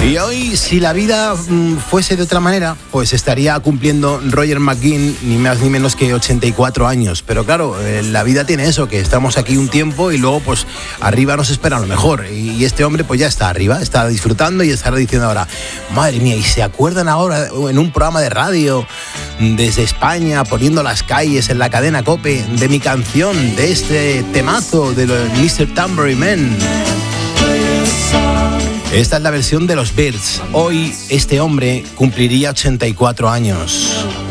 Y hoy, si la vida fuese de otra manera, pues estaría cumpliendo Roger McGuinn ni más ni menos que 84 años. Pero claro, la vida tiene eso, que estamos aquí un tiempo y luego pues arriba nos espera lo mejor. Y este hombre pues ya está arriba, está disfrutando y estará diciendo ahora, madre mía, y se acuerdan ahora en un programa de radio desde España, poniendo las calles en la cadena COPE, de mi canción, de este temazo de los Mr. Tambourine Man. Esta es la versión de los Byrds. Hoy este hombre cumpliría 84 años.